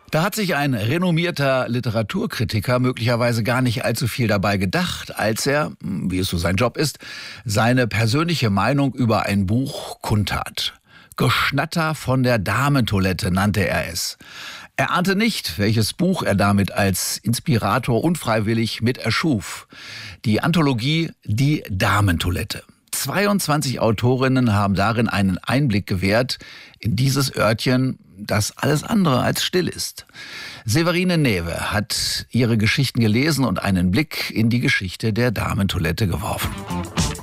Da hat sich ein renommierter Literaturkritiker möglicherweise gar nicht allzu viel dabei gedacht, als er, wie es so sein Job ist, seine persönliche Meinung über ein Buch kundtat. Geschnatter von der Damentoilette nannte er es. Er ahnte nicht, welches Buch er damit als Inspirator unfreiwillig mit erschuf. Die Anthologie Die Damentoilette. 22 Autorinnen haben darin einen Einblick gewährt in dieses Örtchen, das alles andere als still ist. Severine Newe hat ihre Geschichten gelesen und einen Blick in die Geschichte der Damentoilette geworfen.